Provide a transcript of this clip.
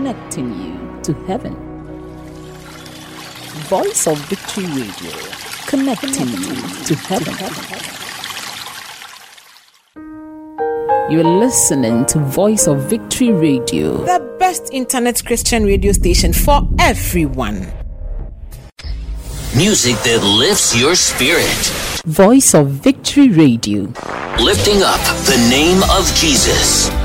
connecting you to heaven. Voice of Victory Radio, connecting you to heaven. You're listening to Voice of Victory Radio, the best internet Christian radio station for everyone. Music that lifts your spirit. Voice of Victory Radio, Lifting up the name of Jesus.